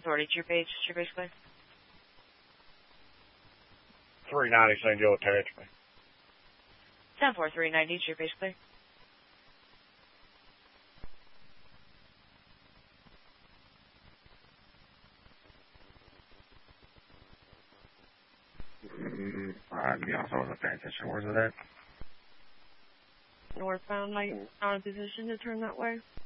authority to your page, Mr. Basically? 390 St. Joe attachment. 10-4-390 to your page, clear. Yeah, I wasn't paying attention. Where's it at? Northbound, light on a position to turn that way.